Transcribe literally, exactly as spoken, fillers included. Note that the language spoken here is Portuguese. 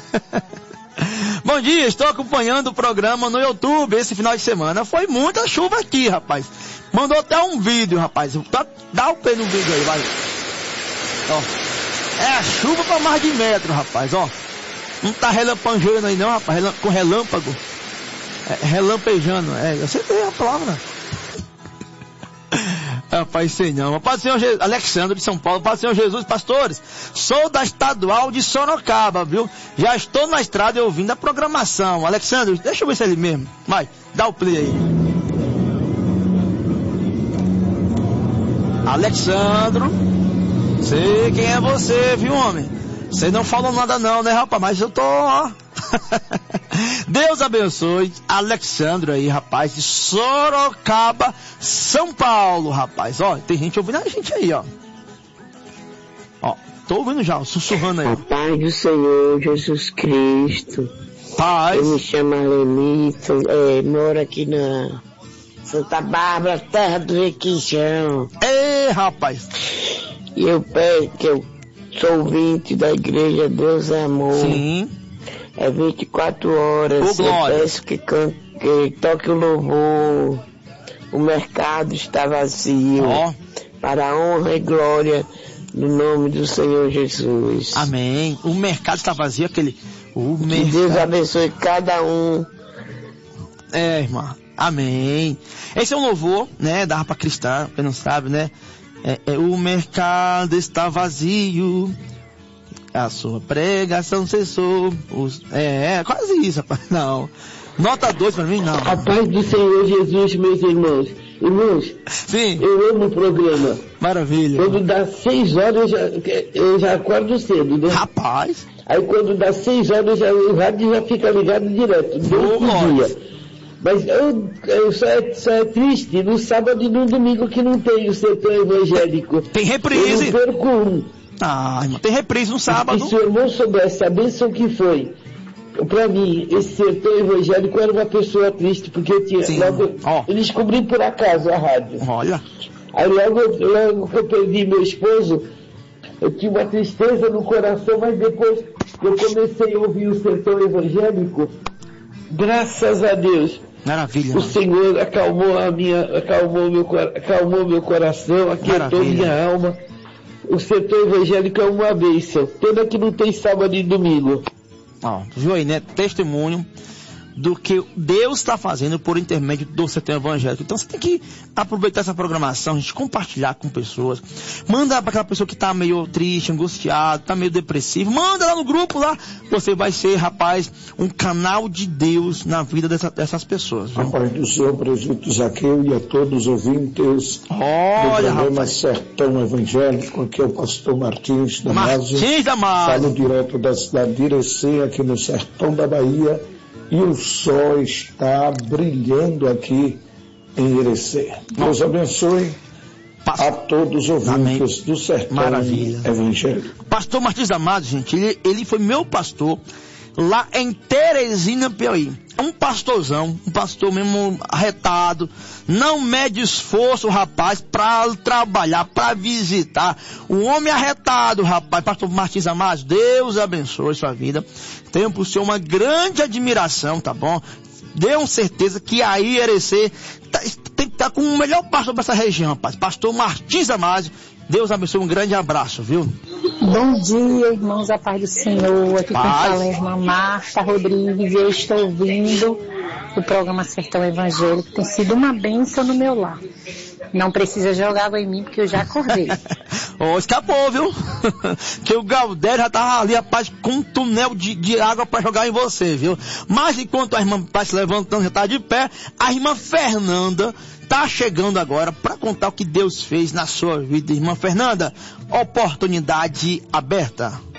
Bom dia, estou acompanhando o programa no YouTube esse final de semana. Foi muita chuva aqui, rapaz. Mandou até um vídeo, rapaz. Dá o play no vídeo aí, vai. Ó. É a chuva pra mais de metro, rapaz, ó. Não tá relampejando aí não, rapaz, com relâmpago. É, relampejando, é, eu sei a palavra. Rapaz, sei não. Paz do Senhor Jesus, Alexandre de São Paulo, Paz do Senhor Jesus, pastores. Sou da estadual de Sorocaba, viu? Já estou na estrada ouvindo a programação. Alexandre, deixa eu ver se é ele mesmo. Vai, dá o play aí. Alexandro, sei quem é você, viu, homem? Você não falou nada não, né, rapaz? Mas eu tô, ó. Deus abençoe Alexandre aí, rapaz, de Sorocaba, São Paulo, rapaz. Ó, tem gente ouvindo a gente aí, ó. Ó, tô ouvindo já, sussurrando aí. A paz do Senhor Jesus Cristo. Paz. Eu me chamo Alenita, é, moro aqui na Santa Bárbara, terra do Requijão. Ei, rapaz. E eu peço que eu sou ouvinte da igreja Deus é Amor. Sim. É vinte e quatro horas. Ô, eu peço que, can... que toque o louvor. O mercado está vazio. Ó. Para a honra e glória do nome do Senhor Jesus. Amém. O mercado está vazio, aquele... O que mercado... Deus abençoe cada um. É, irmã. Amém. Esse é um louvor, né, da harpa cristã, quem não sabe, né? É, é, o mercado está vazio, a sua pregação cessou. Os, é, é, quase isso, rapaz. Não. Nota dois pra mim, não. A paz do Senhor Jesus, meus irmãos. Irmãos, sim, eu amo o programa. Maravilha. Quando dá seis horas, eu já, eu já acordo cedo, né? Rapaz. Aí quando dá seis horas, já, o rádio já fica ligado direto, durante o dia. Mas eu, eu só, é, só é triste no sábado e no domingo que não tem o setor evangélico. Tem reprise. Eu não perco um. Ah, irmão, tem reprise no sábado. E se o irmão soubesse a bênção que foi, pra mim, esse setor evangélico era uma pessoa triste, porque eu tinha, logo, oh. eu descobri por acaso a rádio. Olha. Aí logo, logo que eu perdi meu esposo, eu tinha uma tristeza no coração, mas depois que eu comecei a ouvir o setor evangélico, graças a Deus, maravilha, o Senhor acalmou a minha, acalmou meu, acalmou meu coração, aquietou minha alma. O setor evangélico é uma bênção. Pena que não tem sábado e domingo. Ó, viu aí, né? Testemunho do que Deus está fazendo por intermédio do setor evangélico. Então você tem que aproveitar essa programação, a gente compartilhar com pessoas. Manda para aquela pessoa que está meio triste, angustiado, está meio depressivo. Manda lá no grupo lá. Você vai ser, rapaz, um canal de Deus na vida dessa, dessas pessoas. Viu? A paz do Senhor, presbítero Zaqueu, e a todos os ouvintes. Olha, do programa rapaz. Sertão Evangélico. Aqui é o pastor Martins Damasio. Martins Damasio. Falo direto da cidade de Irecê, aqui no sertão da Bahia. E o sol está brilhando aqui em Irecê. Deus abençoe a todos os ouvintes Amém. Do sertão Maravilha. Evangélico. Pastor Martins Damasio, gente, ele, ele foi meu pastor lá em Teresina, Piauí. Um pastorzão, um pastor mesmo arretado, não mede esforço, rapaz, para trabalhar, para visitar. Um homem arretado, rapaz, pastor Martins Damasio, Deus abençoe sua vida. Tenho por senhor uma grande admiração, tá bom? Deu certeza que aí Irecê tá, tem que estar com o melhor pastor para essa região, rapaz. Pastor Martins Damasio, Deus abençoe, um grande abraço, viu? Bom dia, irmãos, a paz do Senhor. Aqui quem fala é a irmã Marta Rodrigues. Eu estou ouvindo o programa Sertão Evangélico. Tem sido uma bênção no meu lar. Não precisa jogar água em mim, porque eu já acordei. Oh, escapou, viu? Que o Galdério já tava ali, rapaz, com um túnel de, de água para jogar em você, viu? Mas enquanto a irmã está se levantando, já tá de pé, a irmã Fernanda tá chegando agora para contar o que Deus fez na sua vida. Irmã Fernanda, oportunidade aberta.